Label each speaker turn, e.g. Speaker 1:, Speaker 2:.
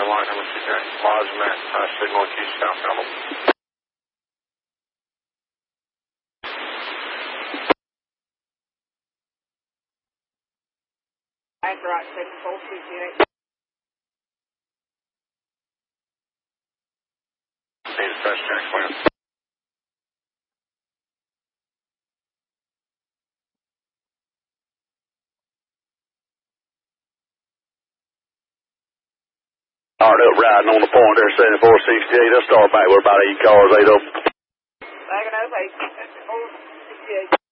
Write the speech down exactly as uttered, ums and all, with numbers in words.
Speaker 1: line number two nine. Lodgement, uh, signal to South Alamo.
Speaker 2: That's right, seven four two zero.
Speaker 1: Need a fresh check, plan.
Speaker 3: Hard up riding on the point there, seventy-four sixty-eight. Let's start back. We're about eight cars, eight of them.
Speaker 2: Back it up, eight four sixty-eight.